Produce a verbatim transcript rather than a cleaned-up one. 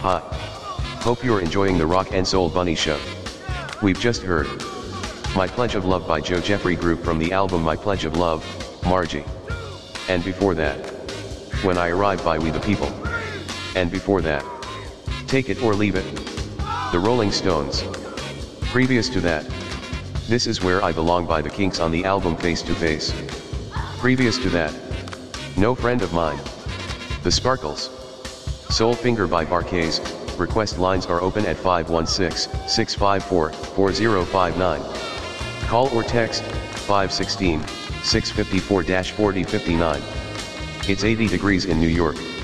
Hi. Hope you're enjoying the Rock and Soul Bunny Show. We've just heard My Pledge of Love by Joe Jeffrey Group from the album My Pledge of Love, Margie. And before that, When I Arrive by We the People. And before that, Take It or Leave It, The Rolling Stones. Previous to that, This Is Where I Belong by the Kinks on the album Face to Face. Previous to that, No Friend of Mine, The Sparkles. Soul Finger by Barkays. Request lines are open at five one six, six five four, four zero five nine. Call or text five one six, six five four, four zero five nine. It's eighty degrees in New York.